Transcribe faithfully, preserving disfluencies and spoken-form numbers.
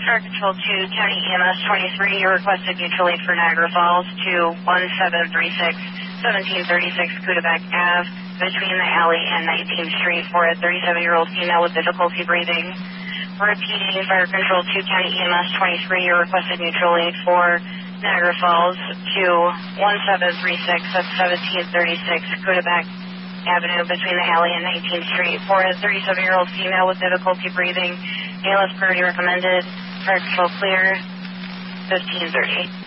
Fire Control two, County E M S twenty-three, you requested mutual aid for Niagara Falls to one seven three six, seventeen thirty-six Kudabec Ave, between the alley and nineteenth Street for a thirty-seven-year-old female with difficulty breathing. Repeating, Fire Control two, County E M S twenty-three, you requested mutual aid for Niagara Falls to one seven three six, that's seventeen thirty-six Kudabec Avenue, between the alley and nineteenth Street for a thirty-seven-year-old female with difficulty breathing. A L S priority recommended. Fire Control clear, fifteen thirty.